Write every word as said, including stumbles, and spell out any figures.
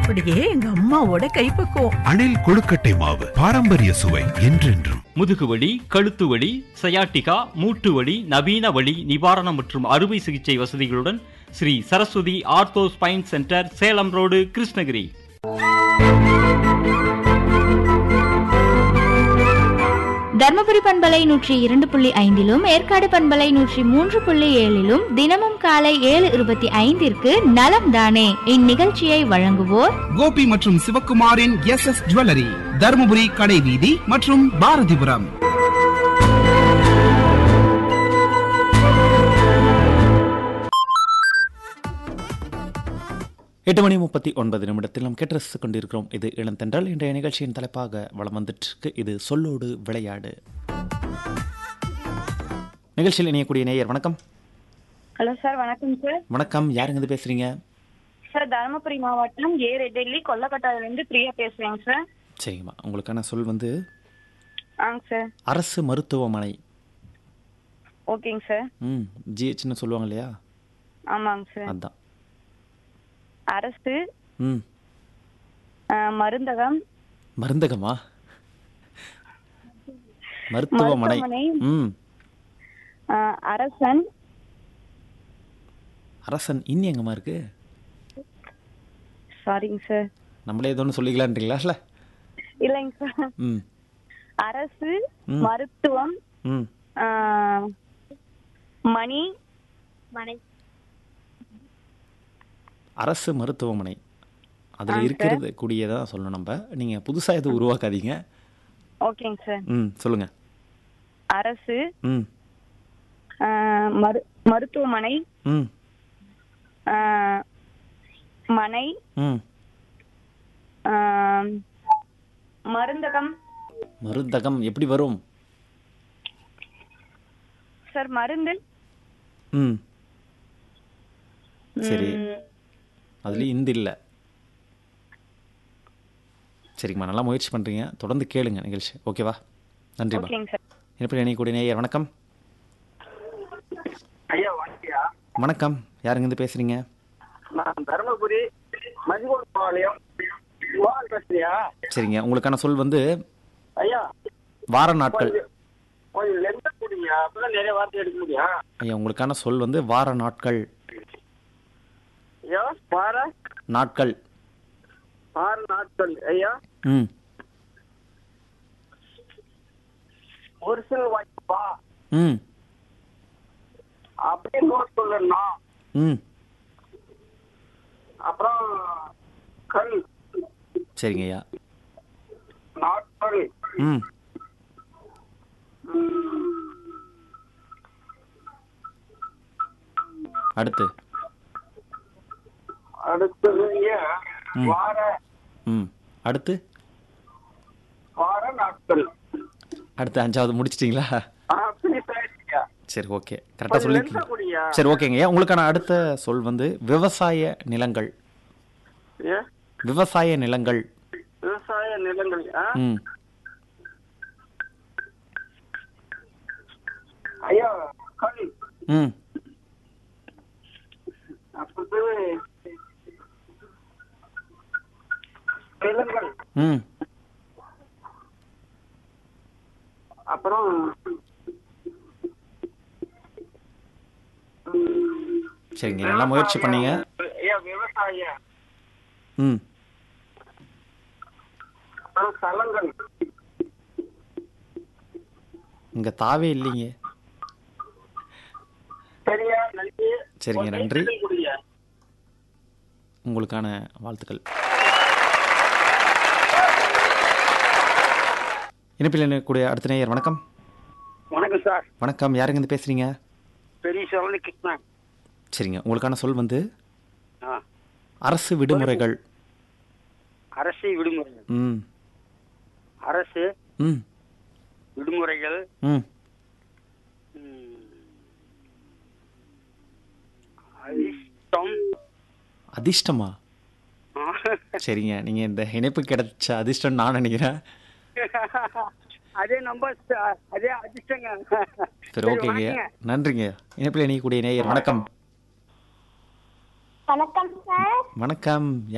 அப்படியே எங்க அம்மாவோட கைப்பக்குவம். அணில் கொழுக்கட்டை மாவு, பாரம்பரிய சுவை என்றென்றும். முதுகுவலி, கழுத்து வலி, சயாட்டிகா, மூட்டு வலி, நவீன வலி நிவாரணம் மற்றும் அறுவை சிகிச்சை வசதிகளுடன் Sri Saraswati ortho spine centre, Salem road, Krishnagiri. Dharmapuri பண்பலை நூற்றி இரண்டு புள்ளி ஐந்திலும் ஏற்காடு பண்பலை நூற்றி மூன்று புள்ளி ஏழிலும் தினமும் காலை ஏழு இருபத்தி ஐந்திற்கு நலம் தானே இந்நிகழ்ச்சியை வழங்குவோர் கோபி மற்றும் சிவக்குமாரின் எஸ் எஸ் ஜுவல்லரி, தர்மபுரி கடை வீதி மற்றும் பாரதிபுரம். எட்டு மணி முப்பத்தி ஒன்பது நிமிடத்தில் நாம் கேட்டு கொண்டிருக்கிறோம். இது இளந்தென்றல். இன்றைய நிகழ்ச்சியின் தலைப்பாக வளம் வந்துட்டு இது சொல்லோடு விளையாடு. நிகழ்ச்சியில் இணையக்கூடிய நேயர் வணக்கம். ஹலோ சார், வணக்கம் சார். வணக்கம், யாருங்க பேசுறீங்க? சார், தருமபுரி மாவட்டம் ஏ ரெட்டெல்லி கொல்லக்கட்டாவிலிருந்து பிரியா பேசுறேங்க சார். சரிங்கம்மா, உங்களுக்கான சொல் வந்து ஆங்க சார். அரசு மருத்துவமனை. ஓகேங்க சார். ம் ஜிஹெச்னு சொல்லுவாங்க இல்லையா? ஆமாங்க சார். அதான். அரசு ம் மருந்தகம். மருந்தகமா? மருத்துவமனை. ம் அரசன். அரசன் இன்னி எங்கம்மா இருக்கு? சாரிங்க சார். நம்மளே ஏதோ ஒன்று சொல்லிக்கலான்றீங்களா? இல்லைங்க சார். ம் அரசு மருத்துவம். ம் மணி மனை. அரசு மருத்துவமனை அதில் இருக்கிறது கூடியதான் சொல்லணும். நம்ம நீங்கள் புதுசாக எதுவும் உருவாக்காதீங்க. ஓகேங்க சார். ம் சொல்லுங்க. அரசு ம் மரு மருத்துவமனை. ம் மனை. ம் மருந்தகம். மருந்தகம் எப்படி வரும் சார்? மருந்து. ம் சரி, அதுலேயும் இந்து இல்லை. சரிங்கம்மா, நல்லா முயற்சி பண்ணுறீங்க. தொடர்ந்து கேளுங்க நிகழ்ச்சி. ஓகேவா? நன்றிம்மா. எப்படி நினைக்கூடிய நேயர் வணக்கம். ஐயா வணக்கியா. வணக்கம், யாருங்க பேசுறீங்க? நான் தருமபுரி மதிகோபாளையம் பேசுறியா? சரிங்க, உங்களுக்கான சொல் வந்து ஐயா வார நாட்கள். கொஞ்சம் லென்த்தா கொடுங்க, அப்பதான் நிறைய வார்த்தை எடுக்க முடியும். ஐயா, உங்களுக்கான சொல் வந்து வார நாட்கள். ஐயா வார நாட்கள். வார நாட்கள். ஐயா ம் ஒரு சில வாய்ப்பா ம் அப்படின்னு சொல்லணும். ம் அப்புறம் கல். சரிங்க ஐயா. நாட்கள். ம் அடுத்து அடுத்தது வார. ம் அடுத்து வார நாட்கள். அடுத்து அஞ்சாவது முடிச்சிட்டிங்களா? சரி, ஓகே, கரெக்டாக சொல்லிருக்கீங்க. சரி, ஓகேங்க. உங்களுக்கான அடுத்த சொல் வந்து விவசாய நிலங்கள். விவசாய நிலங்கள். விவசாய நிலங்கள். ம் ஐயா கல். ம் அப்போ நிலங்கள். ம் அப்புறம் சரிங்க, நல்லா முயற்சி பண்ணீங்க. விவசாய. ம் ஸ்தலங்கள். இங்க தாவே இல்லைங்க. சரியா, நன்றி. சரிங்க, நன்றி. உங்களுக்கான வாழ்த்துக்கள். இணைப்பில் கூடிய அடுத்த நேயர் வணக்கம். வணக்கம் சார். வணக்கம், யாருங்க இருந்து பேசுறீங்க? பெரிய சோழனி கிருஷ்ணன். சரிங்க, உங்களுக்கான சொல் வந்து அரசு விடுமுறைகள். அரசு விடுமுறைகள். ம் அரசு ம் விடுமுறைகள். ம் அதிர்ஷ்டம். அதிர்ஷ்டமா? சரிங்க, நீங்க இந்த இணைப்பு கிடைச்ச அதிர்ஷ்டம் நான் நினைக்கிறேன். அதே நம்பர், அதே அதிர்ஷ்டங்க. சரி, ஓகேங்க, நன்றிங்க. இணைப்பில் இணையக்கூடிய நேயர் வணக்கம். வணக்கம் சார். வணக்கம்.